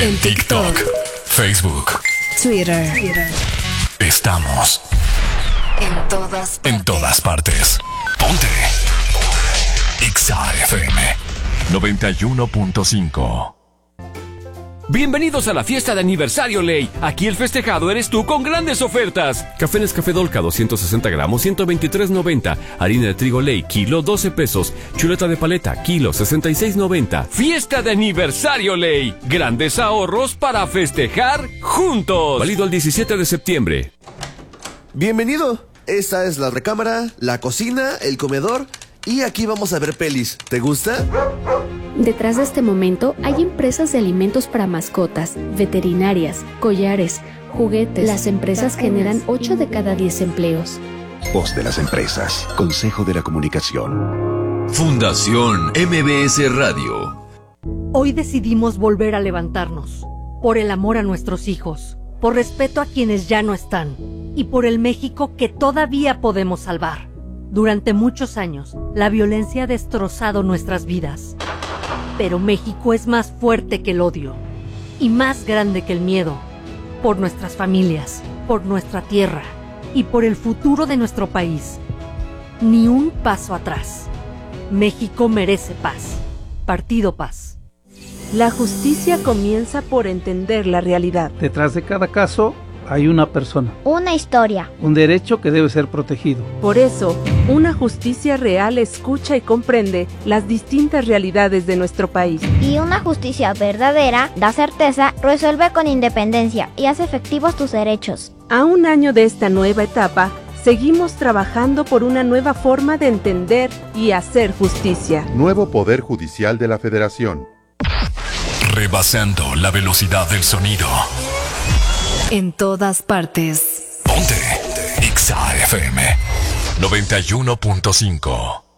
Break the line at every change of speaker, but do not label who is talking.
En TikTok, Facebook,
Twitter.
Estamos en todas partes. Ponte Exa FM 91.5.
Bienvenidos a la fiesta de aniversario Ley. Aquí el festejado eres tú con grandes ofertas. Café Nescafé Dolca 260 gramos, 123.90. Harina de trigo Ley, kilo 12 pesos. Chuleta de paleta, kilo 66.90. Fiesta de aniversario Ley. Grandes ahorros para festejar juntos. Válido el 17 de septiembre.
Bienvenido. Esta es la recámara, la cocina, el comedor y aquí vamos a ver pelis. ¿Te gusta?
Detrás de este momento hay empresas de alimentos para mascotas, veterinarias, collares, juguetes. Las empresas generan 8 de cada 10 empleos.
Voz de las empresas. Consejo de la Comunicación.
Fundación MBS Radio.
Hoy decidimos volver a levantarnos. Por el amor a nuestros hijos, por respeto a quienes ya no están y por el México que todavía podemos salvar. Durante muchos años, la violencia ha destrozado nuestras vidas. Pero México es más fuerte que el odio y más grande que el miedo. Por nuestras familias, por nuestra tierra y por el futuro de nuestro país. Ni un paso atrás. México merece paz. Partido Paz.
La justicia comienza por entender la realidad.
Detrás de cada caso hay una persona.
Una historia.
Un derecho que debe ser protegido.
Por eso, una justicia real escucha y comprende las distintas realidades de nuestro país.
Y una justicia verdadera da certeza, resuelve con independencia y hace efectivos tus derechos.
A un año de esta nueva etapa, seguimos trabajando por una nueva forma de entender y hacer justicia.
Nuevo Poder Judicial de la Federación.
Rebasando la velocidad del sonido.
En todas partes.
Ponte Exa FM 91.5.